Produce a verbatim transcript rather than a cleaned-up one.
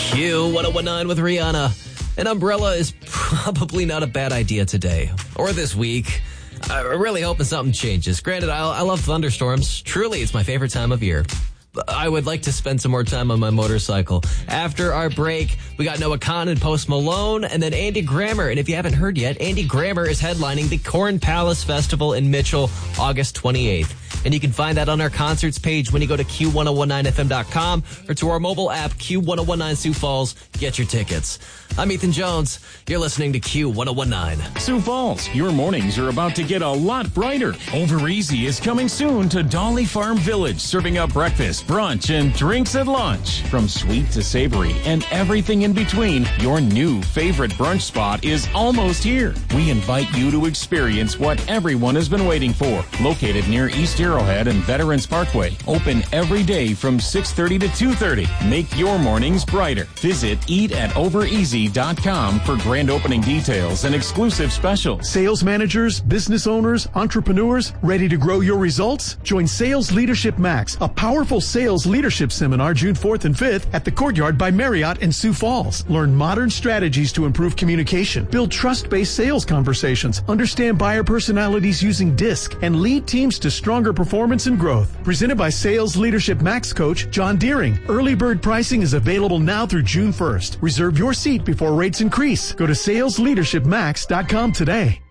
Q one oh one nine with Rihanna. An umbrella is probably not a bad idea today or this week. I'm really hoping something changes. Granted, I, I love thunderstorms. Truly, it's my favorite time of year. I would like to spend some more time on my motorcycle. After our break, we got Noah Kahan and Post Malone, and then Andy Grammer. And if you haven't heard yet, Andy Grammer is headlining the Corn Palace Festival in Mitchell, August twenty-eighth. And you can find that on our concerts page when you go to Q ten nineteen F M dot com or to our mobile app, Q ten nineteen Sioux Falls. Get your tickets. I'm Ethan Jones. You're listening to Q ten nineteen. Sioux Falls, your mornings are about to get a lot brighter. Over Easy is coming soon to Dolly Farm Village, serving up breakfast, brunch, and drinks at lunch. From sweet to savory and everything in between, your new favorite brunch spot is almost here. We invite you to experience what everyone has been waiting for. Located near East Arrowhead and Veterans Parkway. Open every day from six thirty to two thirty. Make your mornings brighter. Visit eat at over easy dot com for grand opening details and exclusive specials. Sales managers, business owners, entrepreneurs, ready to grow your results? Join Sales Leadership Max, a powerful sales leadership seminar June fourth and fifth at the Courtyard by Marriott in Sioux Falls. Learn modern strategies to improve communication, build trust-based sales conversations, understand buyer personalities using DISC, and lead teams to stronger performance and growth. Presented by Sales Leadership Max coach John Deering. Early bird pricing is available now through June first. Reserve your seat before rates increase. Go to sales leadership max dot com today.